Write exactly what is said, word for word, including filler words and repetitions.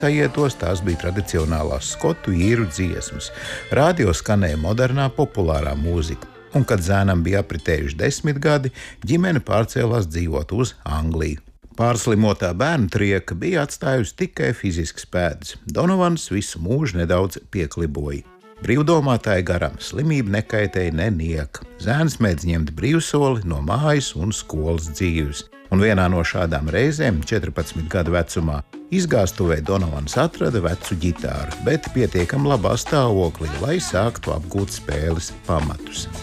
Ietos tās bija tradicionālās skotu īru dziesmas. Radio skanēja modernā populārā mūzika, un, kad zēnam bija apritējuši desmit gadi, ģimene pārcēlās dzīvot uz Angliju. Pārslimotā bērnu trieka bija atstājusi tikai fiziskas pēdas. Donovans visu mūžu nedaudz piekliboja. Brīvdomātāja garam slimība nekaitēja ne nieka. Zēns mēdz ņemt brīvsoli no mājas un skolas dzīves. Un vienā no šādām reizēm, četrpadsmit gadu vecumā, izgāstuvē Donovans atrada vecu ģitāru, bet pietiekami labā stāvoklī, lai sāktu apgūt spēles pamatus.